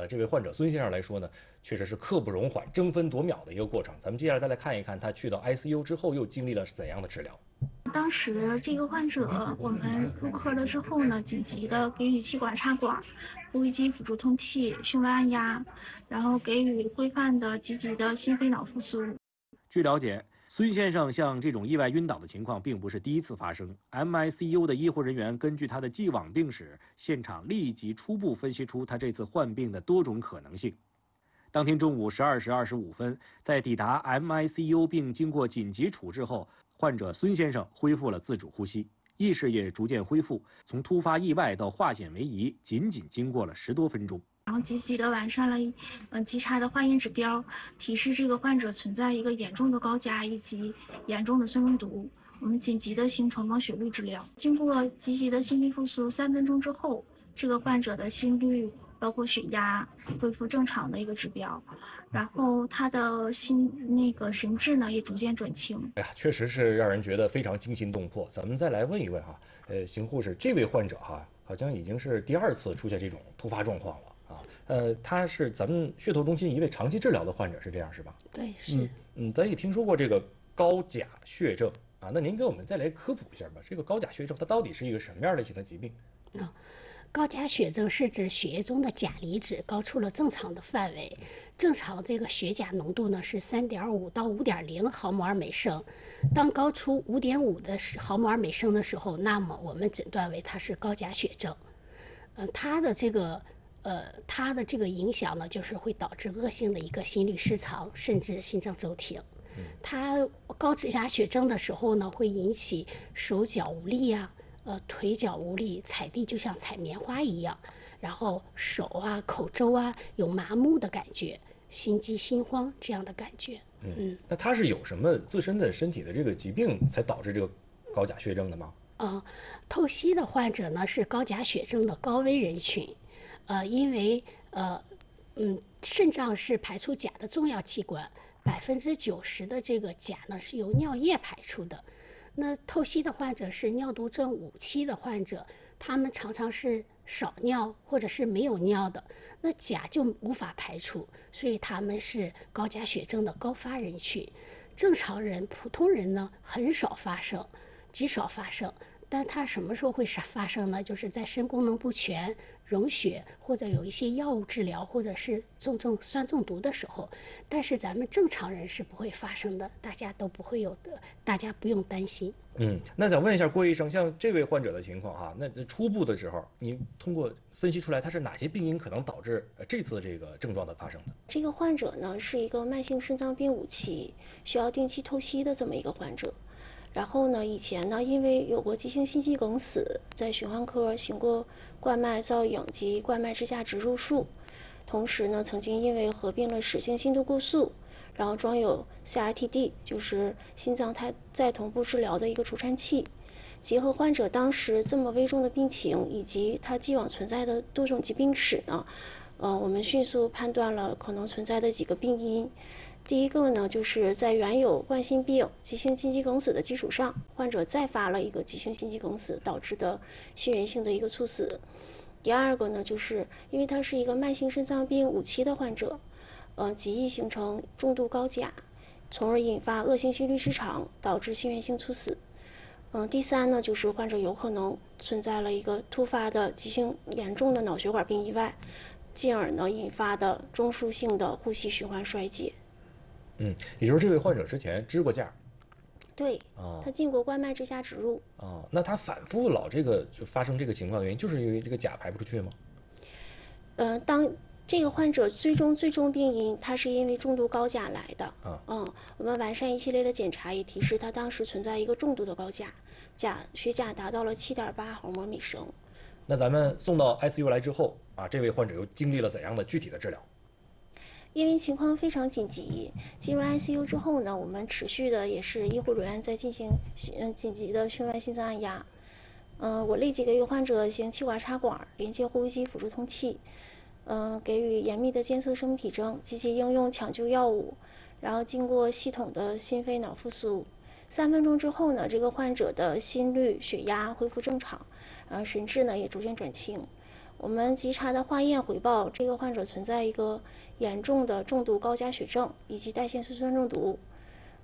这位患者孙先生来说呢，确实是刻不容缓、争分夺秒的一个过程。咱们接下来再来看一看他去到 ICU 之后又经历了怎样的治疗。 当时这个患者，我们入科了之后呢，紧急的给予气管插管、呼吸机辅助通气、胸外按压，然后给予规范的积极的心肺脑复苏。 据了解，孙先生像这种意外晕倒的情况并不是第一次发生。MICU 的医护人员根据他的既往病史，现场立即初步分析出他这次患病的多种可能性。当天中午12时25分，在抵达 MICU 并经过紧急处置后，患者孙先生恢复了自主呼吸，意识也逐渐恢复。从突发意外到化险为夷，仅经过了10多分钟。 然后积极的完善了极差的化验指标，提示这个患者存在一个严重的高钾以及严重的酸中毒。我们紧急的形成了血滤治疗。经过积极的心肺复苏3分钟之后，这个患者的心率包括血压恢复正常的一个指标，然后他的神志呢也逐渐转清。 哎呀，确实是让人觉得非常惊心动魄。咱们再来问一问哈，邢护士，这位患者哈，好像已经是第2次出现这种突发状况了啊。他是咱们血透中心一位长期治疗的患者，是这样是吧？ 对，是。 咱也听说过这个高钾血症啊，那您给我们再来科普一下吧。这个高钾血症它到底是一个什么样类型的疾病？ 高钾血症是指血液中的钾离子高出了正常的范围，正常这个血钾浓度呢是3.5到5.0毫摩尔每升，当高出5.5的毫摩尔每升的时候，那么我们诊断为它是高钾血症。它的这个影响呢，就是会导致恶性的一个心律失常，甚至心脏骤停。它高钾血症的时候呢，会引起手脚无力呀。腿脚无力，踩地就像踩棉花一样，然后手啊、口周啊有麻木的感觉，心悸、心慌这样的感觉。 那他是有什么自身的身体的这个疾病才导致这个高钾血症的吗？ 透析的患者呢是高钾血症的高危人群，因为肾脏是排出钾的重要器官，90%的这个钾呢是由尿液排出的。那透析的患者是尿毒症5期的患者，他们常常是少尿或者是没有尿的，那钾就无法排出，所以他们是高钾血症的高发人群。正常人、普通人呢很少发生，极少发生。但它什么时候会发生呢？就是在肾功能不全、溶血或者有一些药物治疗，或者是酸中毒的时候。但是咱们正常人是不会发生的，大家都不会有的，大家不用担心。 那想问一下郭医生，像这位患者的情况哈，那初步的时候，你通过分析出来他是哪些病因可能导致这次这个症状的发生的？ 这个患者呢是一个慢性肾脏病5期，需要定期透析的这么一个患者。然后呢，以前呢，因为有过急性心肌梗死，在循环科行过冠脉造影及冠脉支架植入术，同时呢，曾经因为合并了室性心度过速，然后装有 CRTD， 就是心脏再同步治疗的一个除颤器。结合患者当时这么危重的病情，以及他既往存在的多种疾病史呢，我们迅速判断了可能存在的几个病因。第一个呢，就是在原有冠心病、急性心肌梗死的基础上，患者再发了一个急性心肌梗死导致的心源性的一个猝死。第二个呢，就是因为他是一个慢性肾脏病5期的患者，极易形成重度高钾，从而引发恶性心律失常，导致心源性猝死。第三呢，就是患者有可能存在了一个突发的急性严重的脑血管病意外，进而呢引发的中枢性的呼吸循环衰竭。 也就是这位患者之前支过架， 对，他进过冠脉支架植入。 那他反复老这个就发生这个情况的原因，就是因为这个钾排不出去吗？ 当这个患者最终病因，他是因为重度高钾来的。我们完善一系列的检查，也提示他当时存在一个重度的高钾，血钾达到了7.8毫摩每升。 那咱们送到 ICU 来之后这位患者又经历了怎样的具体的治疗？ 因为情况非常紧急，进入 ICU 之后呢，我们持续的也是医护人员在进行紧急的胸外心脏按压。我立即给予患者行气管插管，连接呼吸机辅助通气，给予严密的监测生命体征，积极应用抢救药物，然后经过系统的心肺脑复苏。3分钟之后呢，这个患者的心率、血压恢复正常，神志呢也逐渐转清。 我们急查的化验回报，这个患者存在一个严重的重度高钾血症以及代谢酸酸中毒。